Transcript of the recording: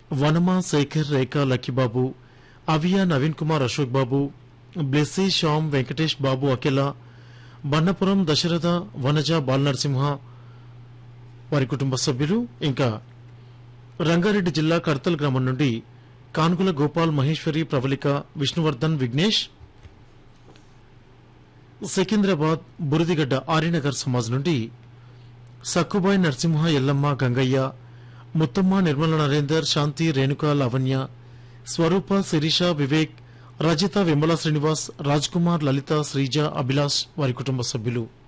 వనమా శేఖర్ రేఖా లక్కీబాబు, అవియా నవీన్ కుమార్ అశోక్ బాబు, బ్లెస్సీ శ్యామ్ వెంకటేష్ బాబు అఖిల, బన్నపురం దశరథ వనజ బాలనరసింహ వారి కుటుంబ సభ్యులు, ఇంకా రంగారెడ్డి జిల్లా కడతల్ గ్రామం నుండి కాన్గుల గోపాల్, మహేశ్వరి, ప్రవళిక, విష్ణువర్ధన్, విఘ్నేష్, సికింద్రాబాద్ బురదిగడ్డ ఆర్యనగర్ సమాజ్ నుండి సక్కుబాయ్, నరసింహ, ఎల్లమ్మ, గంగయ్య, ముత్తమ్మ, నిర్మల నరేందర్, శాంతి, రేణుక, లావణ్య, స్వరూప, శిరీష, వివేక్, రజిత, విమల శ్రీనివాస్, రాజ్ కుమార్, లలిత, శ్రీజ, అభిలాష్ వారి కుటుంబ సభ్యులు.